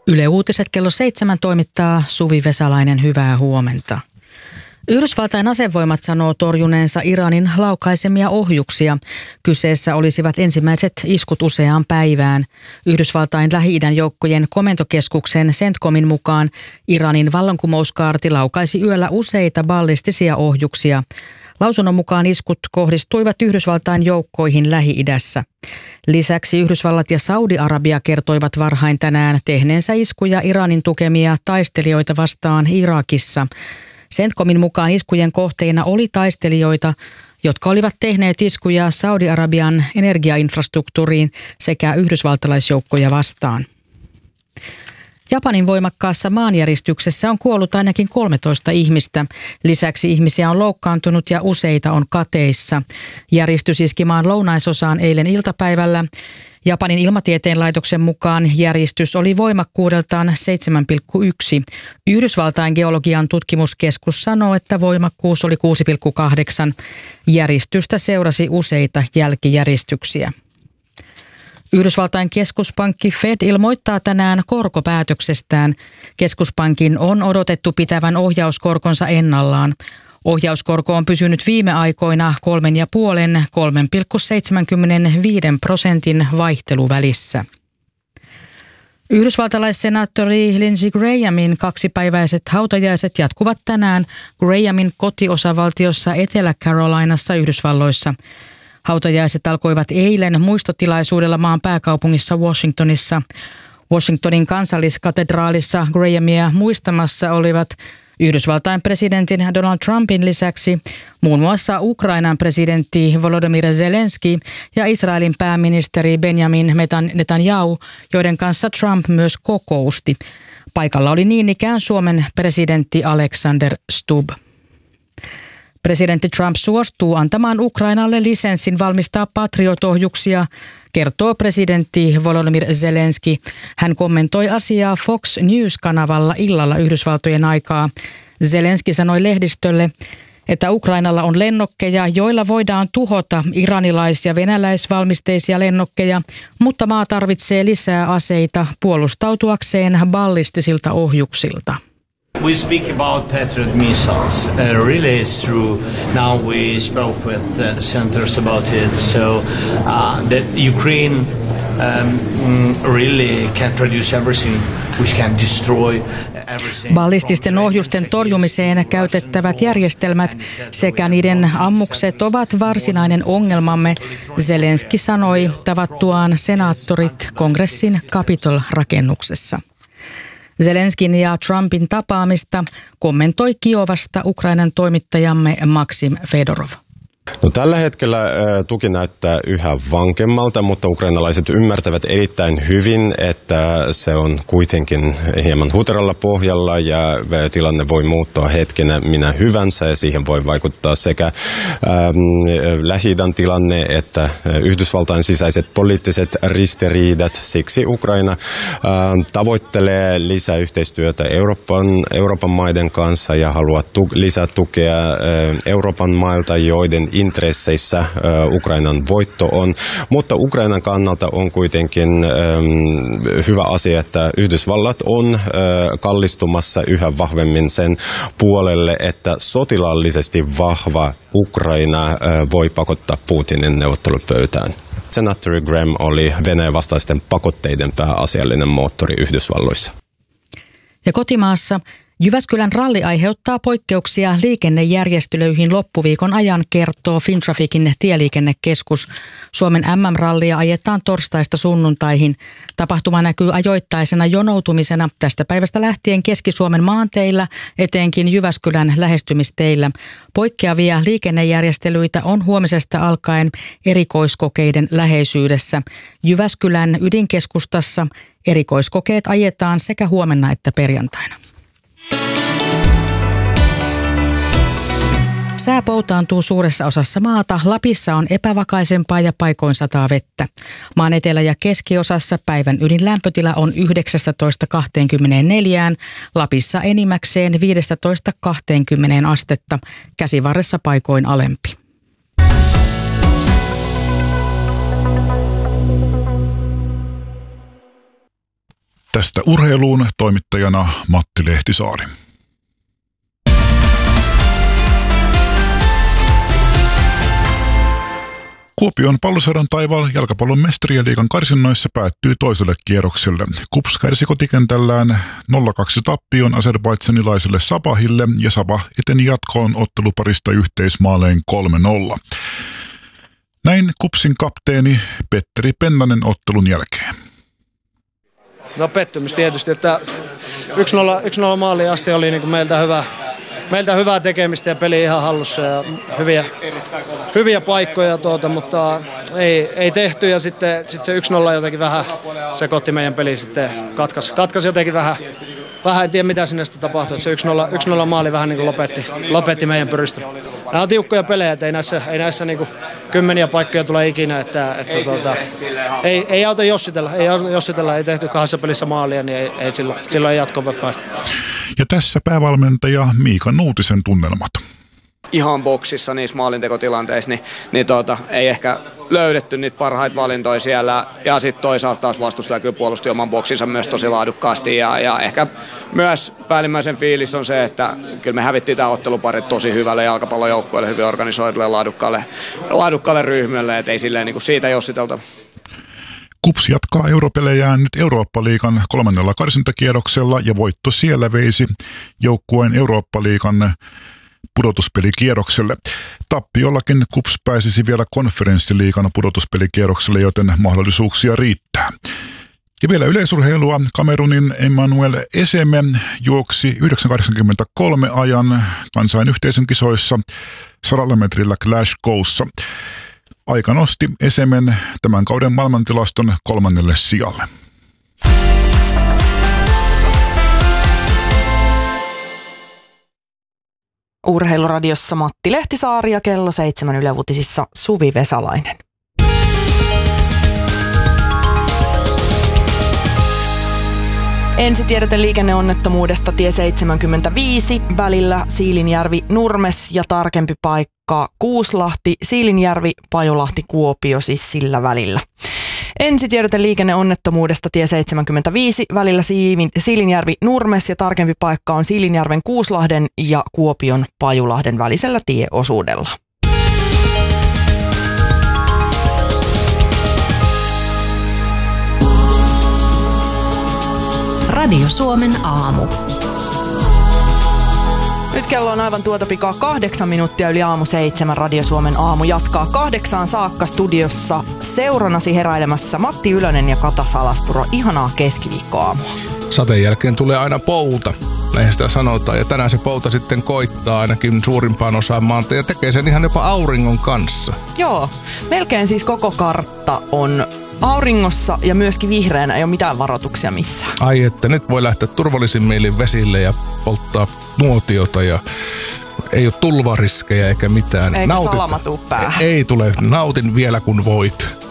Yle Uutiset kello 7 toimittaa Suvi Vesalainen, hyvää huomenta. Yhdysvaltain asevoimat sanoo torjuneensa Iranin laukaisemia ohjuksia. Kyseessä olisivat ensimmäiset iskut useaan päivään. Yhdysvaltain Lähi-idän joukkojen komentokeskuksen CENTCOMin mukaan Iranin vallankumouskaarti laukaisi yöllä useita ballistisia ohjuksia. Lausunnon mukaan iskut kohdistuivat Yhdysvaltain joukkoihin Lähi-idässä. Lisäksi Yhdysvallat ja Saudi-Arabia kertoivat varhain tänään tehneensä iskuja Iranin tukemia taistelijoita vastaan Irakissa. CENTCOMin mukaan iskujen kohteina oli taistelijoita, jotka olivat tehneet iskuja Saudi-Arabian energiainfrastruktuuriin sekä yhdysvaltalaisjoukkoja vastaan. Japanin voimakkaassa maanjäristyksessä on kuollut ainakin 13 ihmistä. Lisäksi ihmisiä on loukkaantunut ja useita on kateissa. Järistys iski maan lounaisosaan eilen iltapäivällä. Japanin ilmatieteen laitoksen mukaan järistys oli voimakkuudeltaan 7,1. Yhdysvaltain geologian tutkimuskeskus sanoo, että voimakkuus oli 6,8. Järjestystä seurasi useita jälkijäristyksiä. Yhdysvaltain keskuspankki Fed ilmoittaa tänään korkopäätöksestään. Keskuspankin on odotettu pitävän ohjauskorkonsa ennallaan. Ohjauskorko on pysynyt viime aikoina 3,5–3,75% vaihteluvälissä. Yhdysvaltalaissenaattori Lindsey Grahamin kaksipäiväiset hautajaiset jatkuvat tänään Grahamin kotiosavaltiossa Etelä-Carolinassa Yhdysvalloissa. Hautajaiset alkoivat eilen muistotilaisuudella maan pääkaupungissa Washingtonissa. Washingtonin kansalliskatedraalissa Grahamia muistamassa olivat Yhdysvaltain presidentin Donald Trumpin lisäksi muun muassa Ukrainan presidentti Volodymyr Zelenski ja Israelin pääministeri Benjamin Netanyahu, joiden kanssa Trump myös kokousti. Paikalla oli niin ikään Suomen presidentti Alexander Stubb. Presidentti Trump suostuu antamaan Ukrainalle lisenssin valmistaa Patriot-ohjuksia, kertoo presidentti Volodymyr Zelenski. Hän kommentoi asiaa Fox News-kanavalla illalla Yhdysvaltojen aikaa. Zelenski sanoi lehdistölle, että Ukrainalla on lennokkeja, joilla voidaan tuhota iranilais- ja venäläisvalmisteisia lennokkeja, mutta maa tarvitsee lisää aseita puolustautuakseen ballistisilta ohjuksilta. We speak about Patriot missiles. Really, it's true. Now we spoke with the centers about it. So that Ukraine really can produce everything which can destroy everything. Ballististen ohjusten torjumiseen käytettävät järjestelmät sekä niiden ammukset ovat varsinainen ongelmamme, Zelenski sanoi tavattuaan senaattorit kongressin Capitol-rakennuksessa. Zelenskin ja Trumpin tapaamista kommentoi Kiovasta Ukrainan toimittajamme Maksim Fedorov. No, tällä hetkellä tuki näyttää yhä vankemmalta, mutta ukrainalaiset ymmärtävät erittäin hyvin, että se on kuitenkin hieman huteralla pohjalla ja tilanne voi muuttua hetkenä minä hyvänsä ja siihen voi vaikuttaa sekä Lähi-idän tilanne että Yhdysvaltain sisäiset poliittiset ristiriidat. Siksi Ukraina tavoittelee lisää yhteistyötä Euroopan maiden kanssa ja haluaa lisää tukea Euroopan mailta, joiden intresseissä Ukrainan voitto on, mutta Ukrainan kannalta on kuitenkin hyvä asia, että Yhdysvallat on kallistumassa yhä vahvemmin sen puolelle, että sotilaallisesti vahva Ukraina voi pakottaa Putinin neuvottelupöytään. Senaattori Graham oli Venäjän vastaisten pakotteiden pääasiallinen moottori Yhdysvalloissa. Ja kotimaassa Jyväskylän ralli aiheuttaa poikkeuksia liikennejärjestelyihin loppuviikon ajan, kertoo Fintraficin tieliikennekeskus. Suomen MM-rallia ajetaan torstaista sunnuntaihin. Tapahtuma näkyy ajoittaisena jonoutumisena tästä päivästä lähtien Keski-Suomen maanteillä, etenkin Jyväskylän lähestymisteillä. Poikkeavia liikennejärjestelyitä on huomisesta alkaen erikoiskokeiden läheisyydessä. Jyväskylän ydinkeskustassa erikoiskokeet ajetaan sekä huomenna että perjantaina. Sää poutaantuu suuressa osassa maata. Lapissa on epävakaisempaa ja paikoin sataa vettä. Maan etelä- ja keskiosassa päivän ydinlämpötila on 19–24, Lapissa enimmäkseen 15–20 astetta, käsivarressa paikoin alempi. Tästä urheiluun toimittajana Matti Lehtisaari. Kuopion Palloseuran taivaalla jalkapallon mestarien liigan karsinnoissa päättyi toiselle kierrokselle. KuPS kärsi kotikentällään 0-2 tappion azerbaidžanilaiselle Sabahille ja Sabah eteni jatkoon otteluparista yhteismaalein 3-0. Näin KuPSin kapteeni Petteri Pennanen ottelun jälkeen. No pettymys tietysti, että 1-0 maaliin asti oli niin kuin meiltä hyvää tekemistä ja peli ihan hallussa ja hyviä paikkoja, mutta ei tehty ja sitten se 1-0 jotenkin vähän sekoitti meidän peli sitten, katkaisi jotenkin vähän, en tiedä mitä sinne sitten tapahtui, että se 1-0 maali vähän niin kuin lopetti meidän pyristä. Nämä on tiukkoja pelejä, että ei näissä niin kuin kymmeniä paikkoja tule ikinä, että ei auta jossitella, ei tehty 2 pelissä maalia, niin ei silloin ei jatkoon voi päästä. Ja tässä päävalmentaja Miika Nuutisen tunnelmat. Ihan boksissa niissä maalintekotilanteissa, niin ei ehkä löydetty niitä parhaita valintoja siellä. Ja sitten toisaalta taas vastustaja kyllä puolusti oman boksinsa myös tosi laadukkaasti. Ja ehkä myös päällimmäisen fiilis on se, että kyllä me hävittiin tämä ottelupari tosi hyvälle jalkapallojoukkueelle, hyvin organisoidulle, laadukkaalle ryhmälle. Että ei silleen niin kuin siitä jossitelta. KuPS jatkaa europelejään nyt Eurooppa-liigan 3. karsintakierroksella ja voitto siellä veisi joukkueen Eurooppa-liigan pudotuspelikierrokselle. Tappiollakin KuPS pääsisi vielä konferenssiliigan pudotuspelikierrokselle, joten mahdollisuuksia riittää. Ja vielä yleisurheilua. Kamerunin Emmanuel Eseme juoksi 9.83 ajan kansainyhteisön kisoissa 100 metrillä Glasgow'ssa. Aika nosti Esemen tämän kauden maailmantilaston 3. sijalle. Urheiluradiossa Matti Lehtisaari ja kello 7 Yle Uutisissa Suvi Vesalainen. Ensitiedote liikenneonnettomuudesta tie 75 välillä Siilinjärvi-Nurmes ja tarkempi paikka Kuuslahti, Siilinjärvi, Pajolahti, Kuopio, siis sillä välillä. Ensitiedote liikenneonnettomuudesta tie 75 välillä Siilinjärvi-Nurmes ja tarkempi paikka on Siilinjärven Kuuslahden ja Kuopion Pajulahden välisellä tieosuudella. Radio Suomen aamu. Nyt kello on aivan tuota pikaa 8 minuuttia yli aamu 7. Radio Suomen aamu jatkaa 8 saakka studiossa seuranasi heräilemässä Matti Ylönen ja Kata Salaspuro. Ihanaa keskiviikkoaamua. Sateen jälkeen tulee aina pouta. Näin sitä sanotaan. Ja tänään se pouta sitten koittaa ainakin suurimpaan osaan maanta ja tekee sen ihan jopa auringon kanssa. Joo, melkein siis koko kartta on auringossa ja myöskin vihreänä, ei ole mitään varoituksia missään. Ai että nyt voi lähteä turvallisin mielin vesille ja polttaa nuotiota ja ei ole tulvariskejä eikä mitään. Eikä salama tuu päähän. Ei tule, nautin vielä kun voit.